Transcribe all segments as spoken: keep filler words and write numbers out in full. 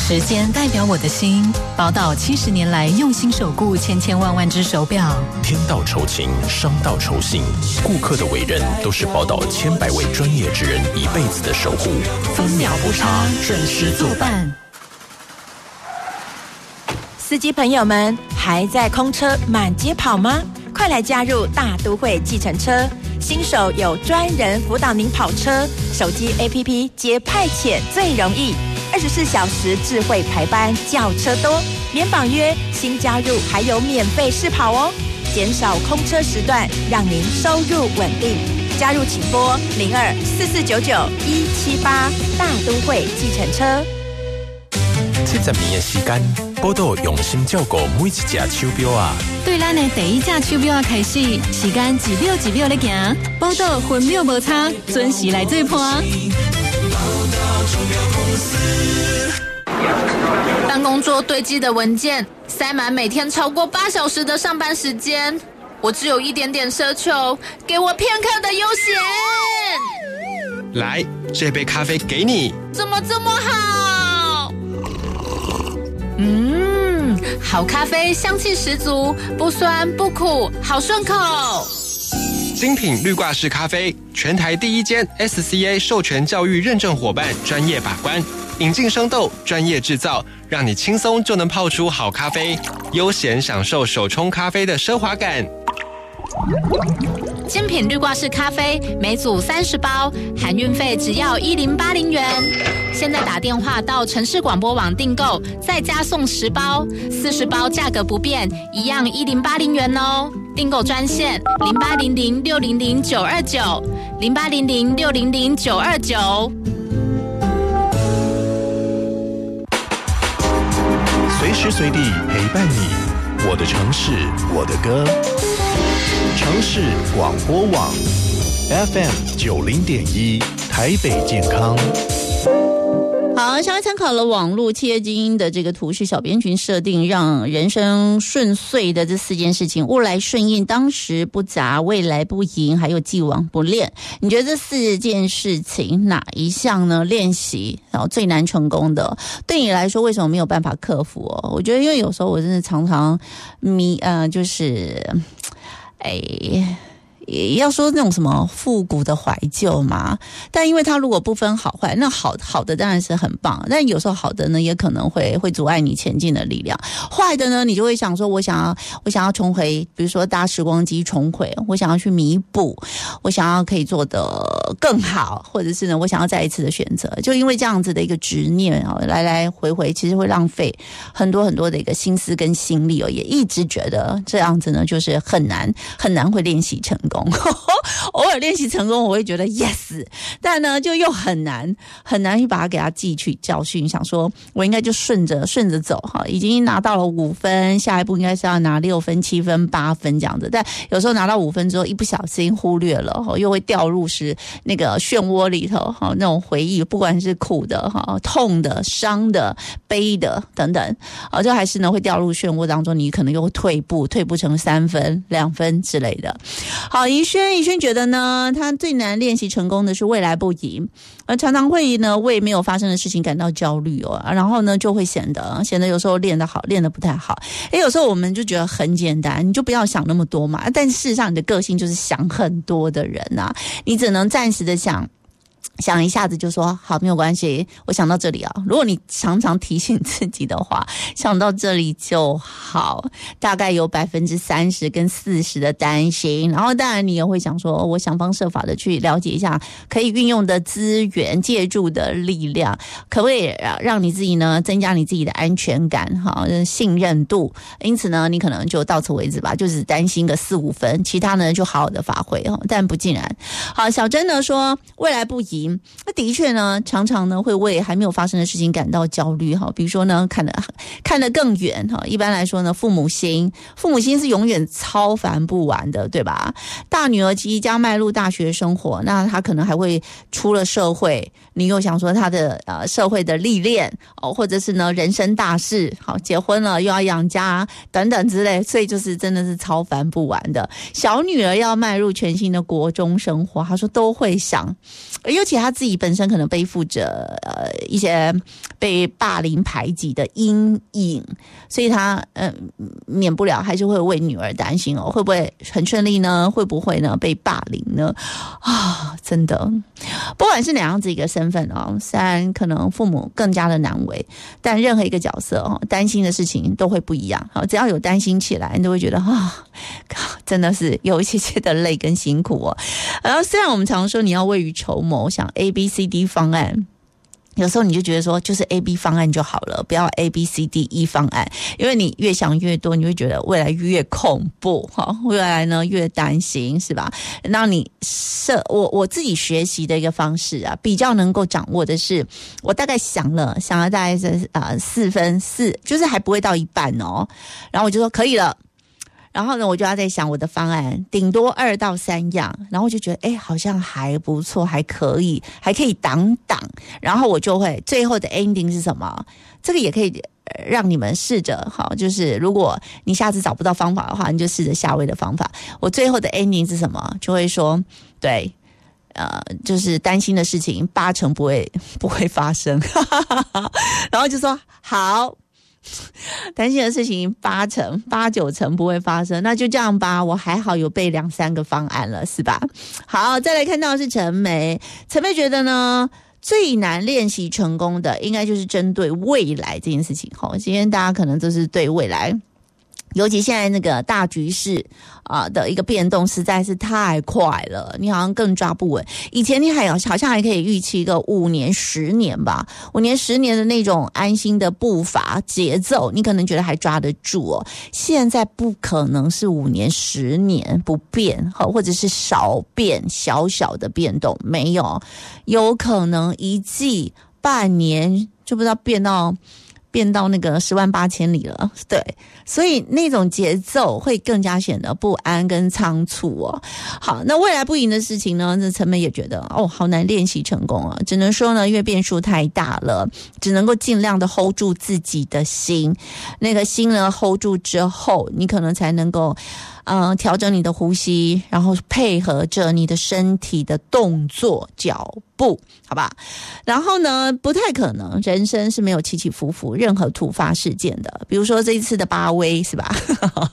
时间代表我的心，宝岛七十年来用心守护千千万万只手表。 天道酬勤，商道酬信，顾客的委任都是宝岛千百位专业职人一辈子的守护。 分秒不差，准时作伴。 司机朋友们，还在空车满街跑吗？快来加入大都会计程车，新手有专人辅导您跑车，手机 A P P 接派遣最容易，二十四小时智慧排班，轿车多，免绑约，新加入还有免费试跑哦，减少空车时段，让您收入稳定。加入请拨零二四四九九一七八，大都会计程车。 七十年的时间，宝岛用心照顾每一只手表啊。 对咱的第一只手表啊开始，时间一秒一秒在行，宝岛分秒无差，准时来做伴。 办公桌堆积的文件，塞满每天超过八小时的上班时间，我只有一点点奢求，给我片刻的悠闲。 来，这杯咖啡给你。 怎么这么好？嗯，好咖啡，香气十足，不酸不苦，好顺口。 精品绿挂式咖啡，全台第一间 S C A 授权教育认证伙伴，专业把关，引进生豆，专业制造，让你轻松就能泡出好咖啡，悠闲享受手冲咖啡的奢华感。 精品绿挂式咖啡，每组三十包，含运费只要一零八零元。现在打电话到城市广播网订购，再加送十包，四十包价格不变，一样一零八零元哦。订购专线零八零零六零零九二九零八零零六零零九二九。 随时随地陪伴你，我的城市，我的歌。城市广播网 F M 九零点一，台北健康。 好，稍微参考了网络企业精英的这个图示小编群设定，让人生顺遂的这四件事情：物来顺应，当时不杂，未来不迎，还有既往不恋。你觉得这四件事情哪一项呢？练习然后最难成功的，对你来说为什么没有办法克服哦？我觉得因为有时候我真的常常迷呃，就是哎。也要说那种什么复古的怀旧嘛，但因为它如果不分好坏，那好好的当然是很棒，但有时候好的呢也可能会会阻碍你前进的力量，坏的呢你就会想说我想要我想要重回，比如说搭时光机重回，我想要去弥补，我想要可以做得更好，或者是呢我想要再一次的选择，就因为这样子的一个执念哦，来来回回其实会浪费很多很多的一个心思跟心力哦，也一直觉得这样子呢就是很难很难会练习成功。偶尔练习成功我会觉得 yes， 但呢就又很难很难去把它给它汲取教训，想说我应该就顺着顺着走哈，已经拿到了五分，下一步应该是要拿六分七分八分这样子，但有时候拿到五分之后一不小心忽略了，又会掉入是那个漩涡里头，那种回忆不管是苦的痛的伤的悲的等等，就还是呢会掉入漩涡当中，你可能又会退步退步成三分两分之类的。好，宜轩宜轩觉得呢他最难练习成功的是未来不迎，而常常会呢为没有发生的事情感到焦虑哦，然后呢就会显得显得有时候练得好练得不太好，诶有时候我们就觉得很简单，你就不要想那么多嘛，但事实上你的个性就是想很多的人啊，你只能暂时的想想一下子就说好没有关系，我想到这里啊。如果你常常提醒自己的话，想到这里就好，大概有百分之三十跟四十的担心，然后当然你也会想说我想方设法的去了解一下可以运用的资源借助的力量，可不可以让你自己呢增加你自己的安全感哈信任度，因此呢你可能就到此为止吧，就只担心个四五分，其他呢就好好的发挥，但不尽然。好，小珍呢说未来不宜，那的确呢常常呢会为还没有发生的事情感到焦虑哈，比如说呢看得看得更远哈，一般来说呢父母心父母心是永远超凡不完的，对吧？大女儿即将迈入大学生活，那她可能还会出了社会， 你又想说他的呃社会的历练哦，或者是呢人生大事，好结婚了又要养家等等之类，所以就是真的是超烦不完的。小女儿要迈入全新的国中生活，她说都会想，尤其她自己本身可能背负着呃一些被霸凌排挤的阴影，所以她呃免不了还是会为女儿担心哦，会不会很顺利呢？会不会呢被霸凌呢？啊，真的，不管是哪样子一个身份哦，虽然可能父母更加的难为，但任何一个角色哦，担心的事情都会不一样。好，只要有担心起来，你都会觉得啊，真的是有一些些的累跟辛苦哦。然后虽然我们常说你要未雨绸缪，想 A B C D 方案。有时候你就觉得说就是 A B 方案就好了，不要 A B C D E 方案，因为你越想越多，你会觉得未来越恐怖，好，未来呢越担心，是吧？那你设我我自己学习的一个方式啊，比较能够掌握的是，我大概想了想了大概是呃四分四，就是还不会到一半哦，然后我就说可以了。然后呢，我就要在想我的方案，顶多二到三样，然后我就觉得，哎，好像还不错，还可以，还可以挡挡。然后我就会最后的 ending 是什么？这个也可以让你们试着，好，就是如果你下次找不到方法的话，你就试着下位的方法。我最后的 ending 是什么？就会说，对。呃，就是担心的事情八成不会不会发生，然后就说好。担心的事情八成八九成不会发生，那就这样吧，我还好有备两三个方案了，是吧？好，再来看到的是陈梅，陈梅觉得呢最难练习成功的应该就是针对未来这件事情。好，今天大家可能都是对未来，尤其现在那个大局势啊、呃、的一个变动实在是太快了，你好像更抓不稳。以前你还好像还可以预期一个五年十年吧，五年十年的那种安心的步伐节奏，你可能觉得还抓得住哦。现在不可能是五年十年不变，或者是少变小小的变动，没有，有可能一季半年就不知道变到变到那个十万八千里了，对，所以那种节奏会更加显得不安跟仓促哦。好，那未来不赢的事情呢，这陈梅也觉得哦，好难练习成功啊，只能说呢，因为变数太大了，只能够尽量的 hold 住自己的心，那个心呢 hold 住之后，你可能才能够嗯，调整你的呼吸，然后配合着你的身体的动作脚步，好吧？然后呢，不太可能，人生是没有起起伏伏任何突发事件的，比如说这一次的巴威，是吧？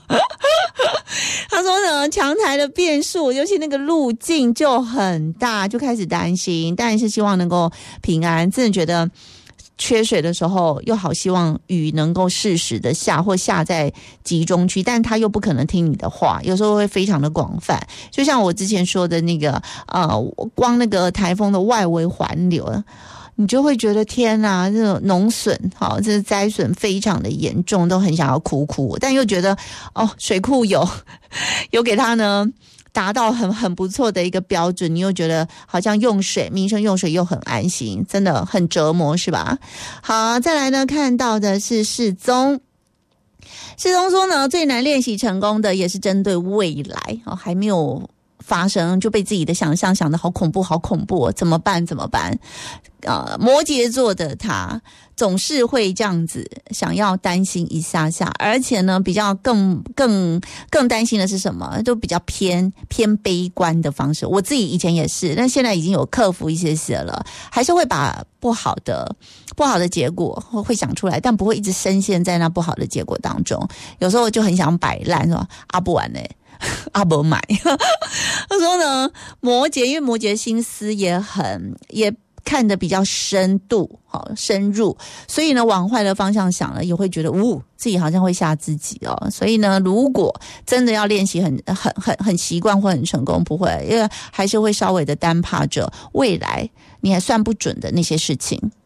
他说呢，强台的变数，尤其那个路径就很大，就开始担心，但是希望能够平安，真的觉得缺水的时候又好希望雨能够适时的下，或下在集中区，但他又不可能听你的话，有时候会非常的广泛，就像我之前说的那个呃，光那个台风的外围环流，你就会觉得天哪，这种农损好，这灾损非常的严重，都很想要哭哭，但又觉得哦，水库有有给他呢达到很很不错的一个标准，你又觉得好像用水民生用水又很安心，真的很折磨，是吧？好，再来呢，看到的是世宗。世宗说呢，最难练习成功的也是针对未来哦，还没有发生就被自己的想象想得好恐怖好恐怖、哦、怎么办怎么办？呃，摩羯座的他总是会这样子想要担心一下下，而且呢比较更更更担心的是什么？都比较偏偏悲观的方式。我自己以前也是，但现在已经有克服一些些了，还是会把不好的不好的结果会想出来，但不会一直深陷在那不好的结果当中。有时候就很想摆烂，说啊不玩嘞。阿伯买他说呢，摩羯因为摩羯心思也很也看得比较深度好深入，所以呢往坏的方向想了也会觉得呜自己好像会吓自己哦。所以呢如果真的要练习很很很很习惯或很成功，不会，因为还是会稍微的担怕着未来你还算不准的那些事情。